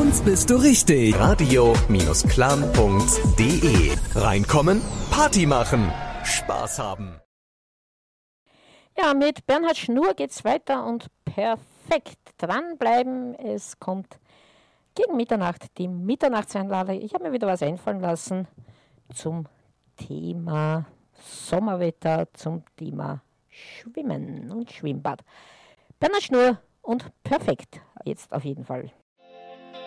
Sonst bist du richtig. Radio-clan.de. Reinkommen, Party machen, Spaß haben. Ja, mit Bernhard Schnur geht's weiter und perfekt dranbleiben. Es kommt gegen Mitternacht die Mitternachtseinlage. Ich habe mir wieder was einfallen lassen zum Thema Sommerwetter, zum Thema Schwimmen und Schwimmbad. Bernhard Schnur und perfekt jetzt auf jeden Fall.